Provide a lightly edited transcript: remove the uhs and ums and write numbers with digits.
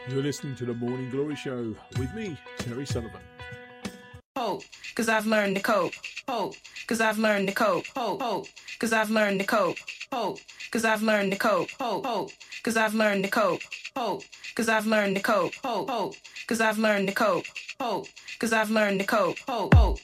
You're listening to the Morning Glory Show with me, Terry Sullivan. Hope, cause I've learned to cope. Hope, cause I've learned to cope. Hope, cause I've learned to cope. Hope, cause I've learned to cope. Hope, cause I've learned to cope. Hope, cause I've learned to cope. Hope, cause I've learned to cope. Hope, cause I've learned to cope. Hope.